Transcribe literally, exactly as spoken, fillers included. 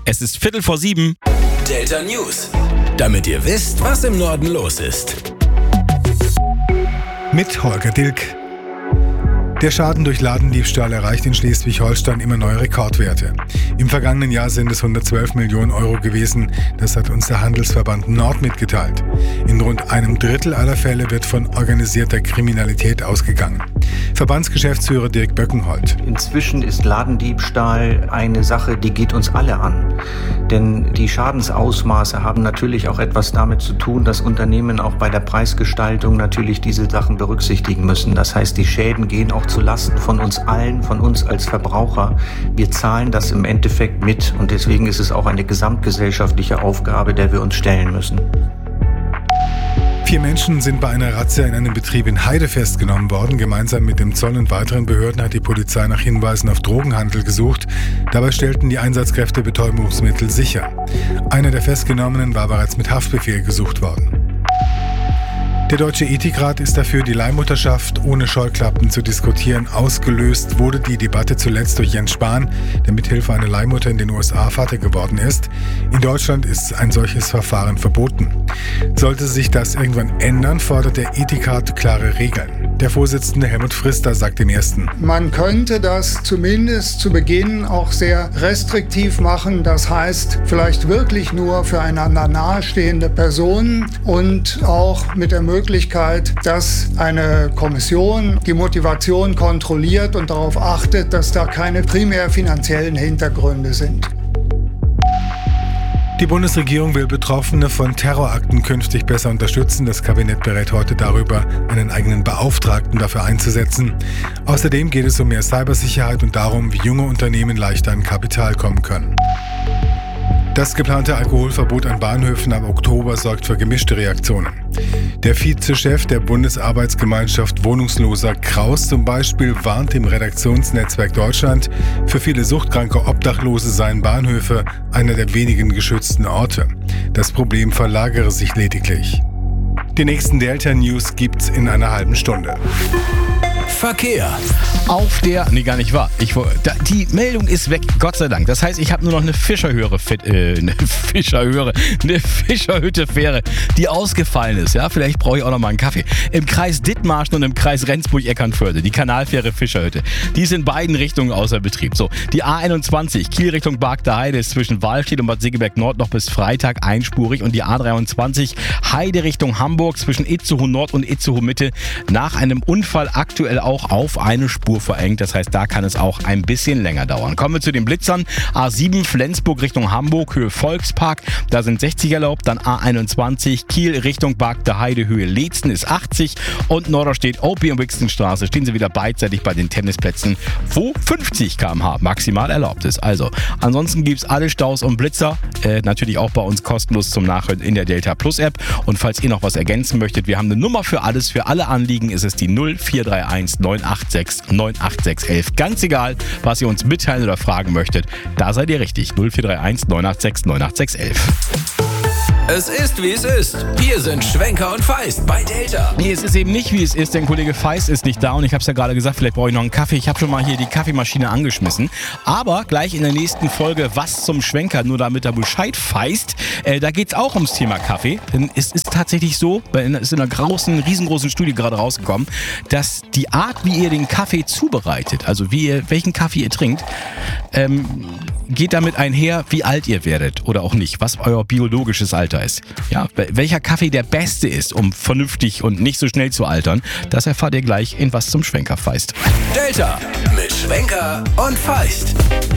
Es ist Viertel vor sieben. Delta News. Damit ihr wisst, was im Norden los ist. Mit Holger Dilk. Der Schaden durch Ladendiebstahl erreicht in Schleswig-Holstein immer neue Rekordwerte. Im vergangenen Jahr sind es hundertzwölf Millionen Euro gewesen. Das hat uns der Handelsverband Nord mitgeteilt. In rund einem Drittel aller Fälle wird von organisierter Kriminalität ausgegangen. Verbandsgeschäftsführer Dirk Böckenholt. Inzwischen ist Ladendiebstahl eine Sache, die geht uns alle an. Denn die Schadensausmaße haben natürlich auch etwas damit zu tun, dass Unternehmen auch bei der Preisgestaltung natürlich diese Sachen berücksichtigen müssen. Das heißt, die Schäden gehen auch zu Lasten von uns allen, von uns als Verbraucher. Wir zahlen das im Endeffekt mit und deswegen ist es auch eine gesamtgesellschaftliche Aufgabe, der wir uns stellen müssen. Vier Menschen sind bei einer Razzia in einem Betrieb in Heide festgenommen worden. Gemeinsam mit dem Zoll und weiteren Behörden hat die Polizei nach Hinweisen auf Drogenhandel gesucht. Dabei stellten die Einsatzkräfte Betäubungsmittel sicher. Einer der Festgenommenen war bereits mit Haftbefehl gesucht worden. Der Deutsche Ethikrat ist dafür, die Leihmutterschaft ohne Scheuklappen zu diskutieren. Ausgelöst wurde die Debatte zuletzt durch Jens Spahn, der mithilfe einer Leihmutter in den U S A Vater geworden ist. In Deutschland ist ein solches Verfahren verboten. Sollte sich das irgendwann ändern, fordert der Ethikrat klare Regeln. Der Vorsitzende Helmut Frister sagt im Ersten: Man könnte das zumindest zu Beginn auch sehr restriktiv machen. Das heißt, vielleicht wirklich nur für einander nahestehende Personen und auch mit der Möglichkeit, dass eine Kommission die Motivation kontrolliert und darauf achtet, dass da keine primär finanziellen Hintergründe sind. Die Bundesregierung will Betroffene von Terrorakten künftig besser unterstützen. Das Kabinett berät heute darüber, einen eigenen Beauftragten dafür einzusetzen. Außerdem geht es um mehr Cybersicherheit und darum, wie junge Unternehmen leichter an Kapital kommen können. Das geplante Alkoholverbot an Bahnhöfen ab Oktober sorgt für gemischte Reaktionen. Der Vizechef der Bundesarbeitsgemeinschaft Wohnungsloser Kraus zum Beispiel warnt im Redaktionsnetzwerk Deutschland, für viele suchtkranke Obdachlose seien Bahnhöfe einer der wenigen geschützten Orte. Das Problem verlagere sich lediglich. Die nächsten Delta News gibt's in einer halben Stunde. Verkehr. Auf der, nee, gar nicht wahr. Ich, da, die Meldung ist weg, Gott sei Dank. Das heißt, ich habe nur noch eine Fischerhöhe, äh, eine Fischerhöhe, eine Fischerhütte-Fähre, die ausgefallen ist. Ja, vielleicht brauche ich auch noch mal einen Kaffee. Im Kreis Dithmarschen und im Kreis Rendsburg-Eckernförde, die Kanalfähre Fischerhütte, die ist in beiden Richtungen außer Betrieb. So, die A einundzwanzig, Kiel Richtung Bark der Heide, ist zwischen Wahlstedt und Bad Segeberg Nord noch bis Freitag einspurig und die A dreiundzwanzig, Heide Richtung Hamburg, zwischen Itzehoe Nord und Itzehoe Mitte, nach einem Unfall aktuell auch auf eine Spur verengt. Das heißt, da kann es auch ein bisschen länger dauern. Kommen wir zu den Blitzern. A sieben Flensburg Richtung Hamburg, Höhe Volkspark. Da sind sechzig erlaubt. Dann A einundzwanzig Kiel Richtung Bark der Heide, Höhe Leetzen ist achtzig. Und Norderstedt, Opie und Wixenstraße stehen sie wieder beidseitig bei den Tennisplätzen, wo fünfzig Kilometer pro Stunde maximal erlaubt ist. Also, ansonsten gibt es alle Staus und Blitzer. Äh, natürlich auch bei uns kostenlos zum Nachhören in der Delta Plus App. Und falls ihr noch was ergänzen möchtet, wir haben eine Nummer für alles. Für alle Anliegen ist es die null vier drei eins neun acht sechs neun acht sechs elf. Ganz egal, was ihr uns mitteilen oder fragen möchtet, da seid ihr richtig. null vier drei eins neun acht sechs neun acht sechs elf. Es ist, wie es ist. Hier sind Schwenker und Feist bei Delta. Nee, es ist eben nicht, wie es ist, denn Kollege Feist ist nicht da und ich habe es ja gerade gesagt, vielleicht brauche ich noch einen Kaffee. Ich habe schon mal hier die Kaffeemaschine angeschmissen. Aber gleich in der nächsten Folge Was zum Schwenker, nur damit er Bescheid feist, äh, da geht es auch ums Thema Kaffee. Denn es ist tatsächlich so, es ist in einer großen, riesengroßen Studie gerade rausgekommen, dass die Art, wie ihr den Kaffee zubereitet, also wie ihr, welchen Kaffee ihr trinkt, ähm, geht damit einher, wie alt ihr werdet oder auch nicht, was euer biologisches Alter ist. Ja, welcher Kaffee der beste ist, um vernünftig und nicht so schnell zu altern, das erfahrt ihr gleich in Was zum Schwenker feist. Delta mit Schwenker und Feist.